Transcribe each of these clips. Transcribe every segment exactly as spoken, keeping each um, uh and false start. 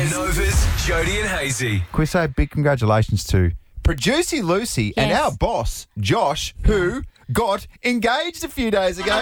Nova's Jody and Hazy. Can we say a big congratulations to producer Lucy and Yes. our boss, Josh, who got engaged a few days ago.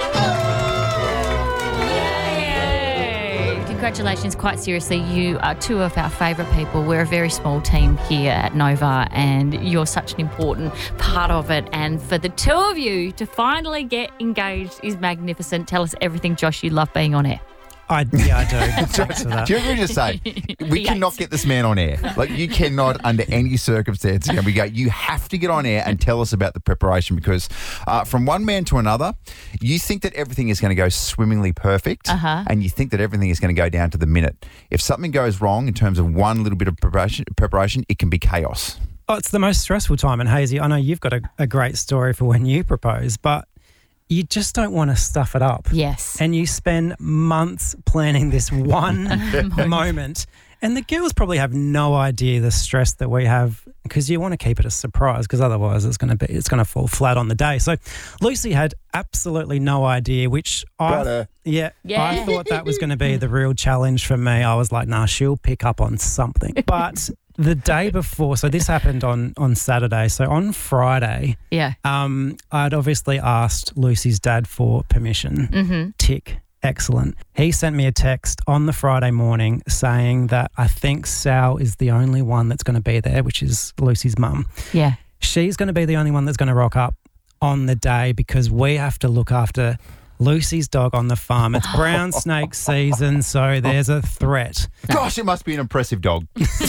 Yay! Congratulations, quite seriously. You are two of our favourite people. We're a very small team here at Nova and you're such an important part of it. And for the two of you to finally get engaged is magnificent. Tell us everything, Josh. You love being on air. I, yeah, I do. Thanks for that. Do you ever just say, we He cannot hates get this man on air. Like, you cannot, under any circumstance, can we go, you have to get on air and tell us about the preparation because uh, from one man to another, you think that everything is going to go swimmingly perfect Uh-huh. and you think that everything is going to go down to the minute. If something goes wrong in terms of one little bit of preparation, preparation it can be chaos. Oh, it's the most stressful time. And Hazy, I know you've got a, a great story for when you propose, but you just don't want to stuff it up. Yes. And you spend months planning this one moment. And the girls probably have no idea the stress that we have because you want to keep it a surprise because otherwise it's going to be it's going to fall flat on the day. So Lucy had absolutely no idea, which I Brother. yeah, Yeah. I thought that was going to be the real challenge for me. I was like, nah, she'll pick up on something. But the day before, so this happened on on Saturday. So on Friday, Yeah. um, I'd obviously asked Lucy's dad for permission. Mm-hmm. Tick. Excellent. He sent me a text on the Friday morning saying that I think Sal is the only one that's going to be there, which is Lucy's mum. Yeah. She's going to be the only one that's going to rock up on the day because we have to look after Lucy's dog on the farm. It's brown snake season, so there's a threat. Gosh, it must be an impressive dog.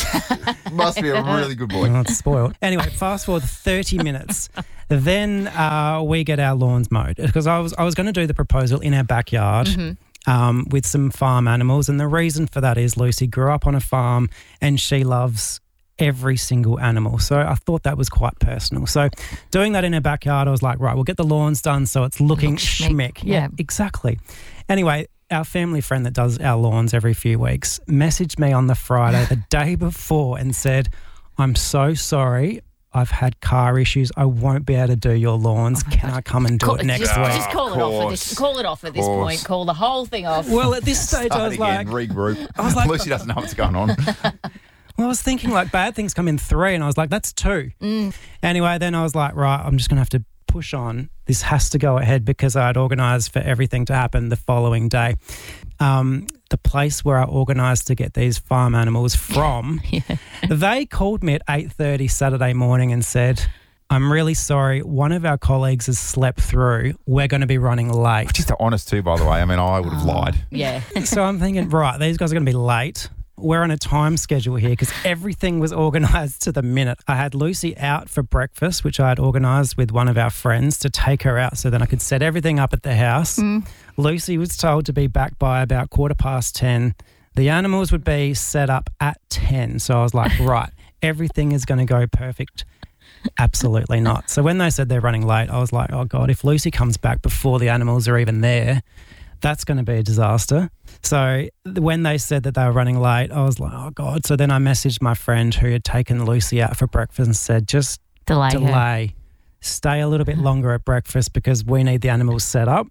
Must be a really good boy. Oh, it's spoiled. Anyway, fast forward thirty minutes. Then uh, we get our lawns mowed because I was I was going to do the proposal in our backyard Mm-hmm. um, with some farm animals, and the reason for that is Lucy grew up on a farm and she loves every single animal. So I thought that was quite personal. So doing that in our backyard, I was like, right, we'll get the lawns done so it's looking Look schmick. schmick. Yeah, Yeah. exactly. Anyway, our family friend that does our lawns every few weeks messaged me on the Friday the day before and said, I'm so sorry. I've had car issues. I won't be able to do your lawns. Can I come and do Call, it next just, week? just call it off at this. course. Call it off at this Course. point. Call the whole thing off. Well, at this stage, I Start was again, like, regroup. I was like- Lucy doesn't know what's going on. well, I was thinking like bad things come in three, and I was like, that's two. Mm. Anyway, then I was like, right, I'm just going to have to push on. This has to go ahead because I'd organised for everything to happen the following day. Um, the place where I organised to get these farm animals from, Yeah. they called me at eight thirty Saturday morning and said, I'm really sorry. One of our colleagues has slept through. We're going to be running late. Just honest too, by the way. I mean, I would have lied. Yeah. So I'm thinking, right, these guys are going to be late. We're on a time schedule here because everything was organised to the minute. I had Lucy out for breakfast, which I had organised with one of our friends to take her out so then I could set everything up at the house. Mm. Lucy was told to be back by about quarter past ten. The animals would be set up at ten. So I was like, right, everything is going to go perfect. Absolutely not. So when they said they're running late, I was like, oh, God, if Lucy comes back before the animals are even there, that's going to be a disaster. So when they said that they were running late, I was like, oh, God. So then I messaged my friend who had taken Lucy out for breakfast and said, just Delay. her. delay. Stay a little bit longer at breakfast because we need the animals set up.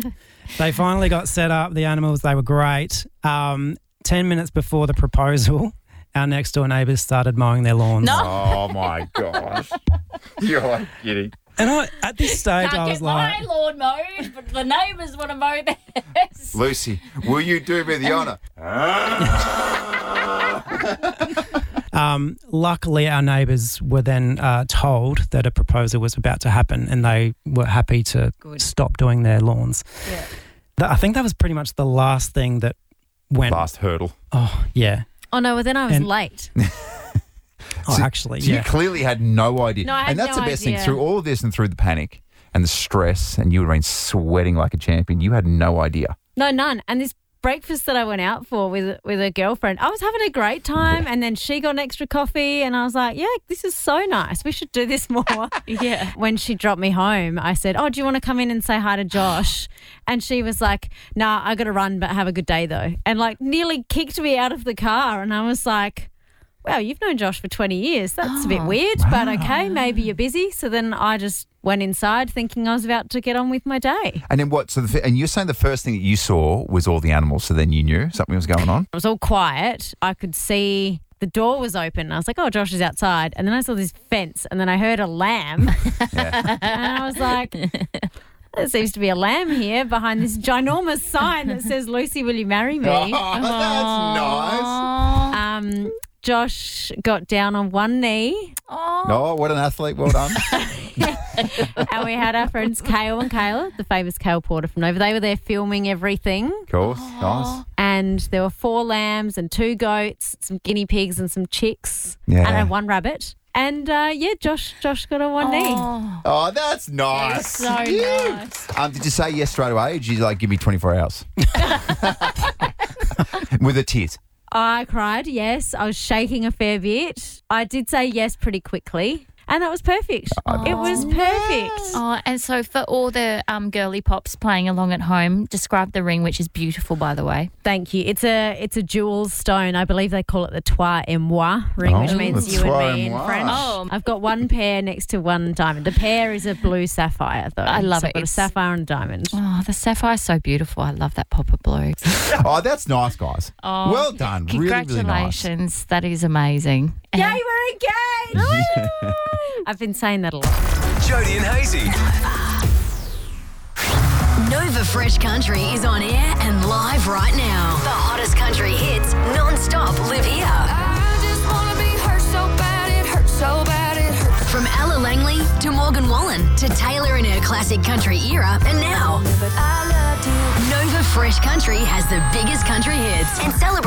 They finally got set up. The animals, they were great. Um, ten minutes before the proposal, our next door neighbours started mowing their lawns. No. Oh, my gosh. You're kidding. And I, at this stage, Can't I get was like, my lawn mowed, but the neighbours want to mow theirs. Lucy, will you do me the honour? Um, luckily, our neighbours were then uh, told that a proposal was about to happen and they were happy to Good. stop doing their lawns. Yeah. Th- I think that was pretty much the last thing that went. Last hurdle. Oh, yeah. Oh, no, well, then I was And- late. Oh, So- actually, So yeah. you clearly had no idea. No, I had and that's no the best idea. thing. Through all of this and through the panic and the stress, and you would have been sweating like a champion, you had no idea. No, none. And this breakfast that I went out for with with a girlfriend, I was having a great time, and then she got an extra coffee, and I was like, yeah, this is so nice. We should do this more. Yeah. When she dropped me home, I said, oh, do you want to come in and say hi to Josh? And she was like, nah, I got to run, but have a good day though. And like nearly kicked me out of the car. And I was like, wow, you've known Josh for twenty years. That's a bit Oh. weird, but okay, maybe you're busy. So then I just went inside thinking I was about to get on with my day. And then what? So, the, and you're saying the first thing that you saw was all the animals. So then you knew something was going on. It was all quiet. I could see the door was open. I was like, oh, Josh is outside. And then I saw this fence and then I heard a lamb. Yeah. And I was like, there seems to be a lamb here behind this ginormous sign that says, Lucy, will you marry me? Oh, that's nice. Um, Josh got down on one knee Oh, what an athlete. Well done. and we had our friends Kale and Kayla, the famous Kale Porter from Nova. They were there filming everything. Of course. Nice. And there were four lambs and two goats, some guinea pigs and some chicks. Yeah. And I had one rabbit. And uh, yeah, Josh Josh got on one knee. Oh, Oh, that's nice. so Yeah. nice. Um, did you say yes straight away? Or did you like give me twenty-four hours? With a tit. I cried, yes. I was shaking a fair bit. I did say yes pretty quickly. And that was perfect. It was perfect. Oh, and so for all the um, girly pops playing along at home, describe the ring, which is beautiful, by the way. Thank you. It's a it's a jewel stone. I believe they call it the Trois et Moi ring, Oh, which means the you Trois and me et in Moi. French. Oh. I've got one pair next to one diamond. The pair is a blue sapphire, though. I love so it. I've got a It's- sapphire and a diamond. Oh, the sapphire's so beautiful. I love that pop of blue. Oh, that's nice, guys. Oh, well done. Really, really nice. Congratulations. That is amazing. And- Yay, we're engaged! I've been saying that a lot. Jodie and Hazy. Nova Fresh Country is on air and live right now. The hottest country hits non-stop live here. I just wanna be hurt so bad, it hurts so bad, it hurts. From Ella Langley to Morgan Wallen to Taylor in her classic country era, and now But I loved you. Nova Fresh Country has the biggest country hits and celebrates